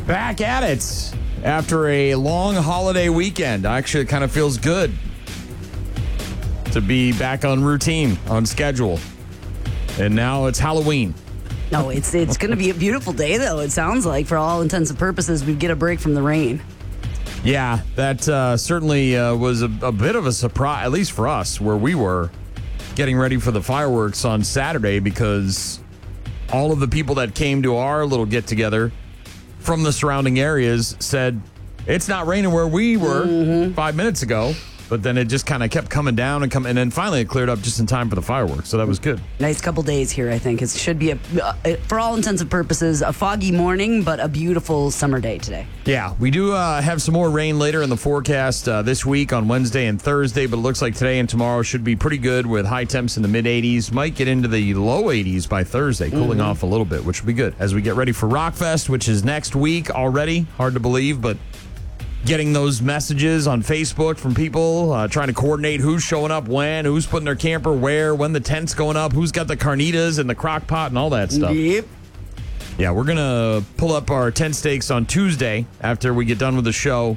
Back at it after a long holiday weekend. Actually, it kind of feels good to be back on routine, on schedule. And now it's Halloween. No, it's going to be a beautiful day, though. It sounds like, for all intents and purposes, we get a break from the rain. Yeah, that certainly was a bit of a surprise, at least for us, where we were getting ready for the fireworks on Saturday, because all of the people that came to our little get-together from the surrounding areas said, it's not raining where we were 5 minutes ago. But then it just kind of kept coming down and then finally it cleared up just in time for the fireworks. So that was good. Nice couple days here, I think. It should be, for all intents and purposes, a foggy morning, but a beautiful summer day today. Yeah, we do have some more rain later in the forecast this week on Wednesday and Thursday, but it looks like today and tomorrow should be pretty good with high temps in the mid-80s. Might get into the low 80s by Thursday, cooling off a little bit, which will be good as we get ready for Rockfest, which is next week already. Hard to believe, but getting those messages on Facebook from people, trying to coordinate who's showing up when, who's putting their camper where, when the tent's going up, who's got the carnitas and the crock pot and all that stuff. Yep. Yeah, we're going to pull up our tent stakes on Tuesday after we get done with the show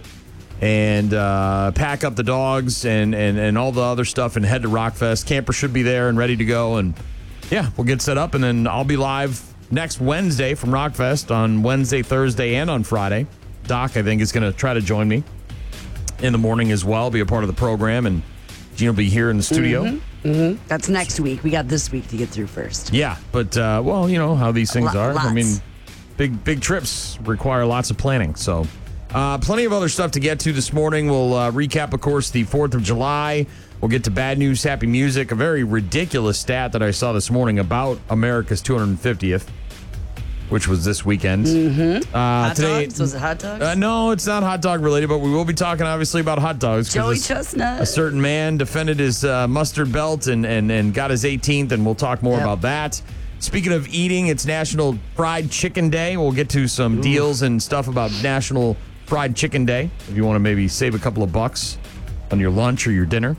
and pack up the dogs and all the other stuff and head to Rockfest. Camper should be there and ready to go. And yeah, we'll get set up, and then I'll be live next Wednesday from Rockfest on Wednesday, Thursday, and on Friday. Doc, I think, is going to try to join me in the morning as well, be a part of the program, and Gene will be here in the studio. That's next week. We got this week to get through first. Yeah, but, well, you know how these things are. Lots. I mean, big trips require lots of planning. So plenty of other stuff to get to this morning. We'll recap, of course, the 4th of July. We'll get to bad news, happy music, a very ridiculous stat that I saw this morning about America's 250th. Which was this weekend. Hot dogs? Was it hot dogs? No, it's not hot dog related, but we will be talking obviously about hot dogs. Joey Chestnut. A certain man defended his mustard belt and got his 18th, and we'll talk more about that. Speaking of eating, it's National Fried Chicken Day. We'll get to some deals and stuff about National Fried Chicken Day if you want to maybe save a couple of bucks on your lunch or your dinner.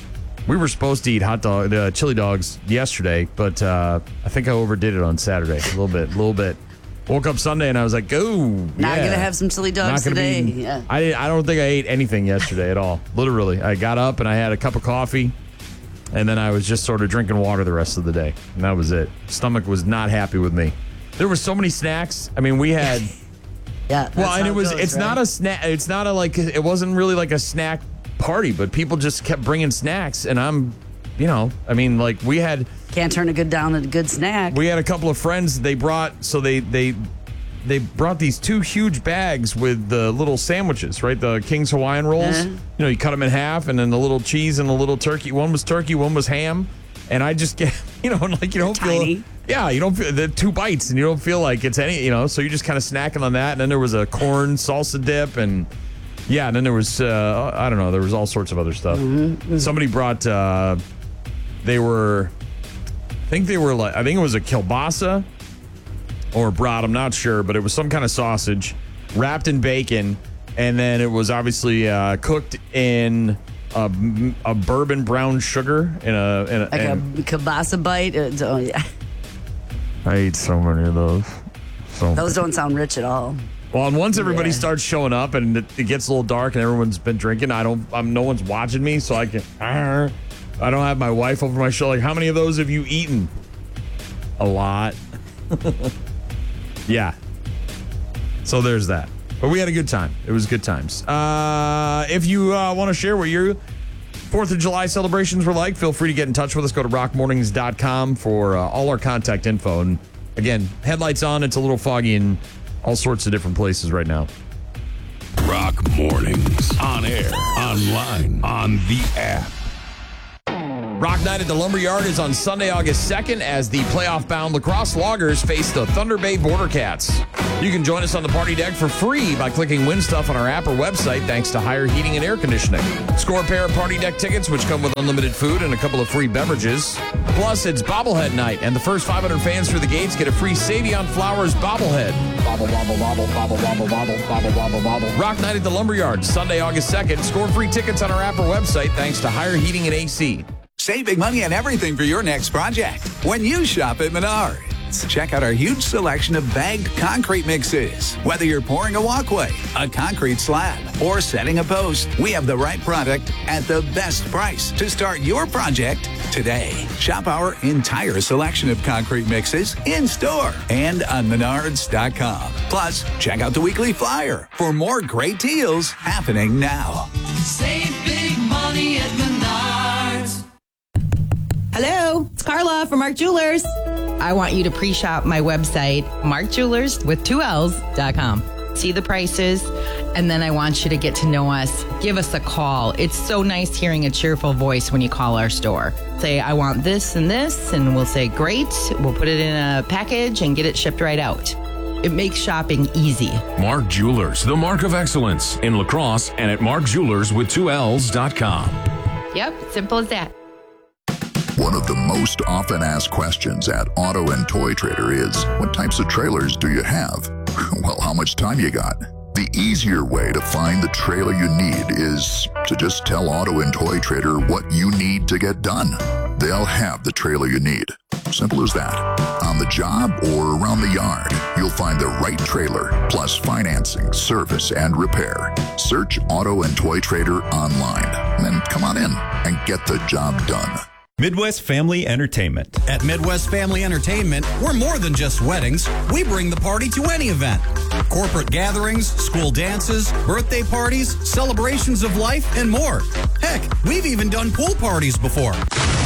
We were supposed to eat chili dogs yesterday, but I think I overdid it on Saturday a little bit. Woke up Sunday and I was like, Not going to have some chili dogs today. I don't think I ate anything yesterday at all. Literally. I got up and I had a cup of coffee, and then I was just sort of drinking water the rest of the day. And that was it. Stomach was not happy with me. There were so many snacks. I mean, we had... Yeah. Well, and it's not a snack. It's not it wasn't really like a snack party, but people just kept bringing snacks, and we had... Can't turn a good down at a good snack. We had a couple of friends. They brought they brought these two huge bags with the little sandwiches, right? The King's Hawaiian rolls. You cut them in half, and then the little cheese and the little turkey. One was turkey, one was ham. And I just get, you don't feel tiny. Yeah, you don't feel the 2 bites, and you don't feel like it's any, so you're just kind of snacking on that. And then there was a corn salsa dip, and yeah, and then there was I don't know, there was all sorts of other stuff. Somebody brought I think it was a kielbasa or brat, I'm not sure, but it was some kind of sausage wrapped in bacon, and then it was obviously cooked in a bourbon brown sugar in a a kielbasa bite. I ate so many of those. Those don't sound rich at all. Well, and once everybody starts showing up and it gets a little dark and everyone's been drinking, no one's watching me, so I don't have my wife over my shoulder. Like, how many of those have you eaten? A lot. Yeah. So there's that. But we had a good time. It was good times. If you want to share what your 4th of July celebrations were like, feel free to get in touch with us. Go to rockmornings.com for all our contact info. And again, headlights on. It's a little foggy in all sorts of different places right now. Rock Mornings. On air, online, on the app. Rock Night at the Lumberyard is on Sunday, August 2nd as the playoff-bound Lacrosse Loggers face the Thunder Bay Border Cats. You can join us on the party deck for free by clicking Win Stuff on our app or website thanks to Higher Heating and Air Conditioning. Score a pair of party deck tickets, which come with unlimited food and a couple of free beverages. Plus, it's bobblehead night, and the first 500 fans through the gates get a free Savion Flowers bobblehead. Bobble, bobble, bobble, bobble, bobble, bobble, bobble, bobble, bobble. Rock Night at the Lumberyard, Sunday, August 2nd. Score free tickets on our app or website thanks to Higher Heating and AC. Save big money on everything for your next project when you shop at Menards. maintenance. Check out our huge selection of bagged concrete mixes. Whether you're pouring a walkway, a concrete slab, or setting a post, we have the right product at the best price to start your project today. Shop our entire selection of concrete mixes in store and on Menards.com. Plus, check out the weekly flyer for more great deals happening now. Save big money at Menards. Hello, it's Carla from Mark Jewelers. I want you to pre-shop my website, markjewelers.com. See the prices, and then I want you to get to know us. Give us a call. It's so nice hearing a cheerful voice when you call our store. Say, I want this, and we'll say, great. We'll put it in a package and get it shipped right out. It makes shopping easy. Mark Jewelers, the mark of excellence in La Crosse and at markjewelerswith2Ls.com. Yep, simple as that. One of the most often asked questions at Auto and Toy Trader is, what types of trailers do you have? Well, how much time you got? The easier way to find the trailer you need is to just tell Auto and Toy Trader what you need to get done. They'll have the trailer you need. Simple as that. On the job or around the yard, you'll find the right trailer, plus financing, service, and repair. Search Auto and Toy Trader online. Then come on in and get the job done. Midwest Family Entertainment. At Midwest Family Entertainment, we're more than just weddings. We bring the party to any event. Corporate gatherings, school dances, birthday parties, celebrations of life, and more. Heck, we've even done pool parties before.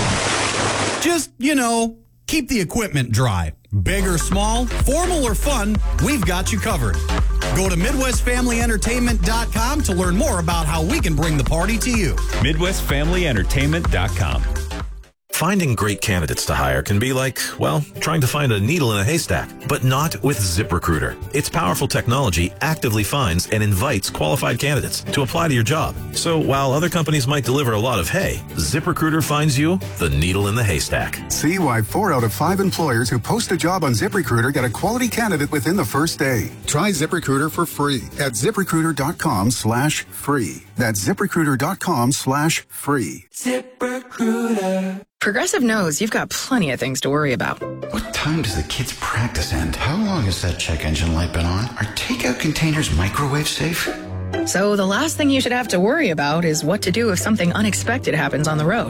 Just, keep the equipment dry. Big or small, formal or fun, we've got you covered. Go to MidwestFamilyEntertainment.com to learn more about how we can bring the party to you. MidwestFamilyEntertainment.com. Finding great candidates to hire can be like, trying to find a needle in a haystack, but not with ZipRecruiter. Its powerful technology actively finds and invites qualified candidates to apply to your job. So while other companies might deliver a lot of hay, ZipRecruiter finds you the needle in the haystack. See why 4 out of 5 employers who post a job on ZipRecruiter get a quality candidate within the first day. Try ZipRecruiter for free at ZipRecruiter.com/free. That's ZipRecruiter.com/free. ZipRecruiter. Progressive knows you've got plenty of things to worry about. What time does the kids' practice end? How long has that check engine light been on? Are takeout containers microwave safe? So the last thing you should have to worry about is what to do if something unexpected happens on the road.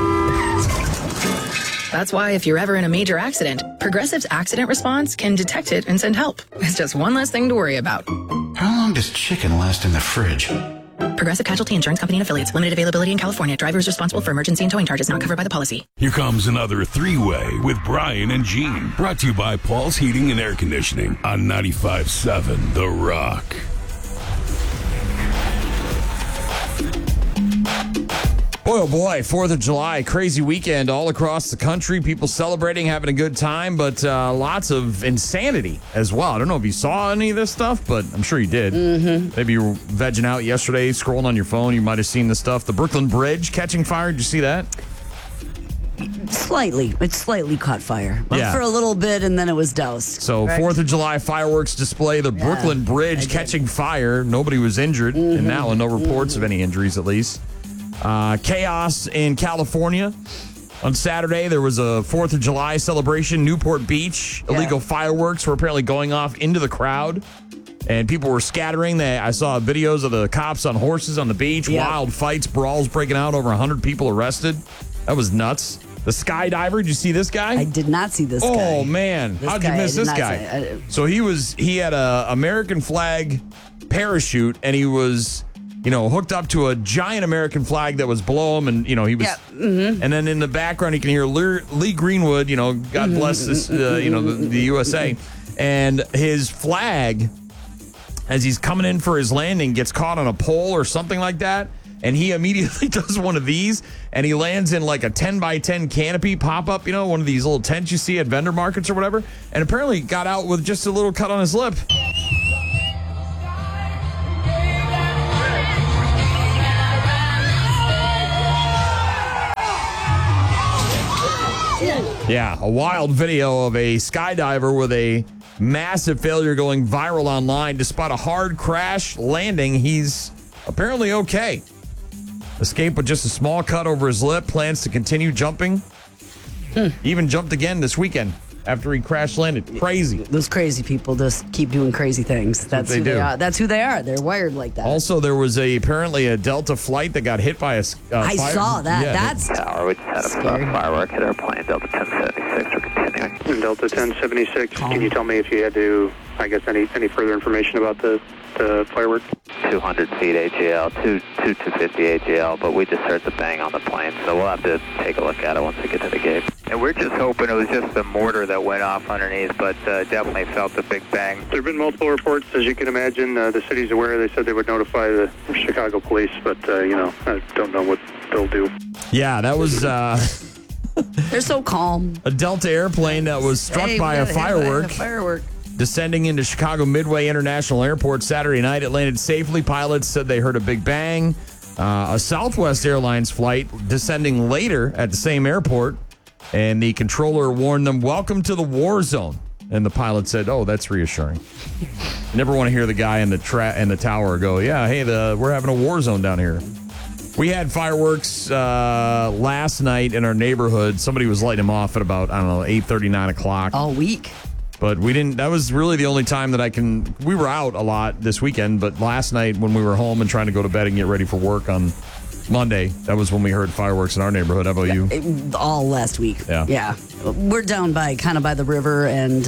That's why if you're ever in a major accident, Progressive's accident response can detect it and send help. It's just one less thing to worry about. How long does chicken last in the fridge? Progressive Casualty Insurance Company and Affiliates. Limited availability in California. Driver is responsible for emergency and towing charges not covered by the policy. Here comes another three-way with Brian and Gene. Brought to you by Paul's Heating and Air Conditioning on 95.7 The Rock. Boy, oh boy, 4th of July, crazy weekend all across the country. People celebrating, having a good time, but lots of insanity as well. I don't know if you saw any of this stuff, but I'm sure you did. Mm-hmm. Maybe you were vegging out yesterday, scrolling on your phone. You might have seen the stuff. The Brooklyn Bridge catching fire. Did you see that? Slightly. It slightly caught fire. Yeah. For a little bit, and then it was doused. So, correct? 4th of July fireworks display, the Brooklyn Bridge catching fire. Nobody was injured in that one. No reports of any injuries, at least. Chaos in California. On Saturday, there was a 4th of July celebration, Newport Beach. Illegal fireworks were apparently going off into the crowd, and people were scattering. I saw videos of the cops on horses on the beach, wild fights, brawls breaking out, over 100 people arrested. That was nuts. The skydiver, did you see this guy? I did not see this guy. Oh, man. How'd you miss this guy? So he had a American flag parachute, and he was... hooked up to a giant American flag that was below him, and, he was... And then in the background, you can hear Lee Greenwood, God bless this, the USA. And his flag, as he's coming in for his landing, gets caught on a pole or something like that, and he immediately does one of these, and he lands in like a 10x10 canopy pop-up, one of these little tents you see at vendor markets or whatever, and apparently got out with just a little cut on his lip. Yeah, a wild video of a skydiver with a massive failure going viral online. Despite a hard crash landing, he's apparently okay. Escaped with just a small cut over his lip, plans to continue jumping. Even jumped again this weekend. after he crash landed. Crazy. Those crazy people just keep doing crazy things. That's what who they do. they are. That's who they are. They're wired like that. Also, there was apparently a Delta flight that got hit by a I fire. saw that. Yeah, That's Tower, we just had a scary. firework hit our plane, Delta 1076. We're continuing. Delta 1076, can you tell me if you had to, I guess, any further information about the fireworks? 200 feet AGL, 250 AGL, but we just heard the bang on the plane, so we'll have to take a look at it once we get to the gate. And we're just hoping it was just the mortar that went off underneath, but definitely felt the big bang. There have been multiple reports, as you can imagine. The city's aware. They said they would notify the Chicago police, but, I don't know what they'll do. Yeah, that was They're so calm. a Delta airplane that was struck by a firework. Firework. Descending into Chicago Midway International Airport Saturday night. It landed safely. Pilots said they heard a big bang. A Southwest Airlines flight descending later at the same airport, and the controller warned them, "Welcome to the war zone." And the pilot said, "Oh, that's reassuring." You never want to hear the guy in the tower go, "Yeah, hey, we're having a war zone down here." We had fireworks last night in our neighborhood. Somebody was lighting them off at about, 8:30, 9 o'clock. All week. But we didn't. That was really the only time that we were out a lot this weekend. But last night when we were home and trying to go to bed and get ready for work on Monday, that was when we heard fireworks in our neighborhood. How about you? All last week. Yeah. We're down by the river, and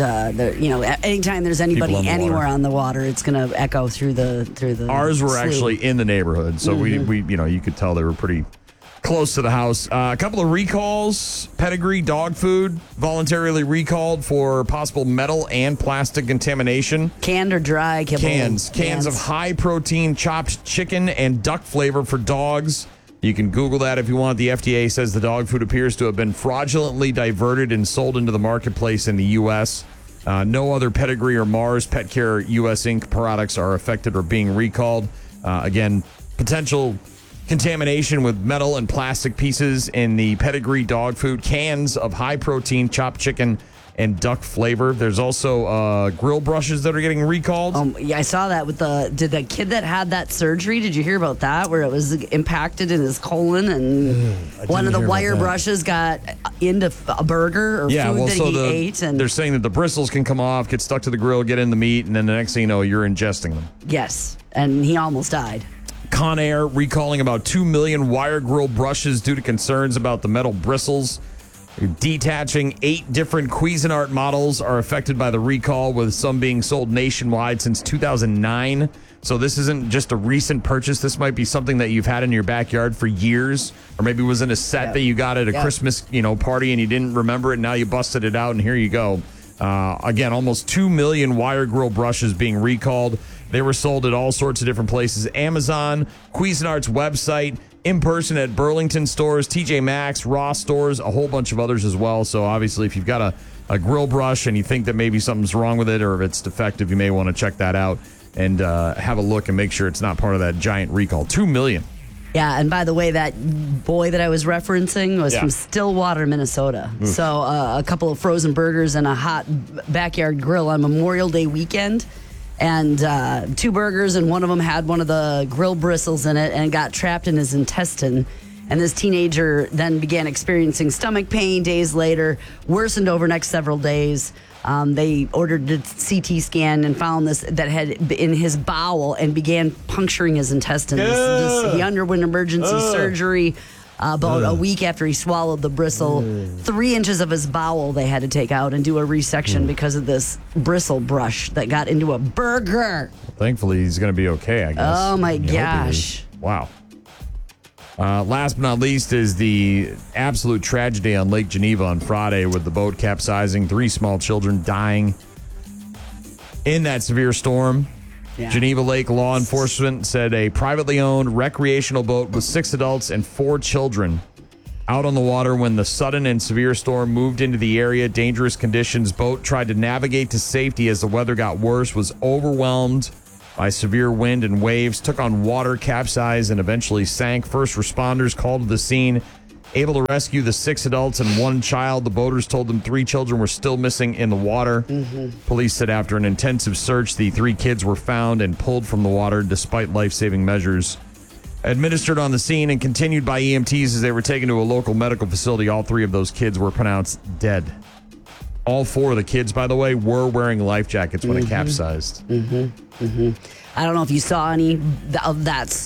anytime there's anybody People on the anywhere water. on the water, it's going to echo through the. Ours were slough. actually in the neighborhood, so we you could tell they were pretty close to the house. A couple of recalls. Pedigree dog food voluntarily recalled for possible metal and plastic contamination. Canned or dry? Kibble? Cans of high protein chopped chicken and duck flavor for dogs. You can Google that if you want. The FDA says the dog food appears to have been fraudulently diverted and sold into the marketplace in the U.S. No other Pedigree or Mars Pet Care U.S. Inc. products are affected or being recalled. Again, potential contamination with metal and plastic pieces in the Pedigree dog food, cans of high protein chopped chicken and duck flavor. There's also grill brushes that are getting recalled. Yeah, I saw that with did the kid that had that surgery, did you hear about that? Where it was impacted in his colon and one of the wire brushes got into a burger or food that he ate. And they're saying that the bristles can come off, get stuck to the grill, get in the meat, and then the next thing you know, you're ingesting them. yes, and he almost died. Conair recalling about 2 million wire grill brushes due to concerns about the metal bristles. Detaching 8 different Cuisinart models are affected by the recall, with some being sold nationwide since 2009. So this isn't just a recent purchase. This might be something that you've had in your backyard for years, or maybe it was in a set that you got at a Christmas, party and you didn't remember it. And now you busted it out, and here you go. Again, almost 2 million wire grill brushes being recalled. They were sold at all sorts of different places. Amazon, Cuisinart's website, in person at Burlington stores, TJ Maxx, Ross stores, a whole bunch of others as well. So obviously, if you've got a grill brush and you think that maybe something's wrong with it or if it's defective, you may want to check that out and have a look and make sure it's not part of that giant recall. 2 million. Yeah, and by the way, that boy that I was referencing was from Stillwater, Minnesota. Oof. So a couple of frozen burgers and a hot backyard grill on Memorial Day weekend. And 2 burgers, and one of them had one of the grill bristles in it and got trapped in his intestine. And this teenager then began experiencing stomach pain days later, worsened over the next several days. They ordered a CT scan and found this that had in his bowel and began puncturing his intestines. He underwent emergency surgery about a week after he swallowed the bristle. 3 inches of his bowel they had to take out and do a resection because of this bristle brush that got into a burger. Thankfully, he's going to be okay, I guess. Oh, my You hope he gosh. is. Wow. Last but not least is the absolute tragedy on Lake Geneva on Friday with the boat capsizing, 3 small children dying in that severe storm. Yeah. Geneva Lake law enforcement said a privately owned recreational boat with 6 adults and 4 children out on the water when the sudden and severe storm moved into the area. Dangerous conditions. Boat tried to navigate to safety as the weather got worse, was overwhelmed by severe wind and waves, took on water, capsized, and eventually sank. First responders called to the scene, able to rescue the 6 adults and 1 child. The boaters told them 3 children were still missing in the water. Police said after an intensive search, the 3 kids were found and pulled from the water despite life-saving measures administered on the scene and continued by EMTs as they were taken to a local medical facility. All 3 of those kids were pronounced dead. All 4 of the kids, by the way, were wearing life jackets when it capsized. I don't know if you saw any of that